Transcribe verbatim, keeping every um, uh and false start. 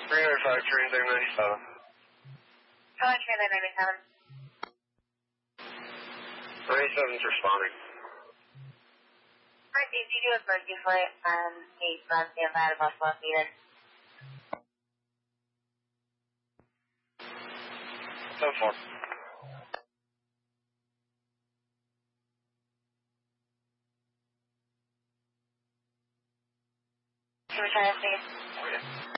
three oh five, Transit ninety-seven. Hello, Transit ninety-seven. ninety-seven's responding. Alright, D C, do a emergency flight, um, eight, on standby to Buffalo, needed. ten four. Can we try to see? Okay.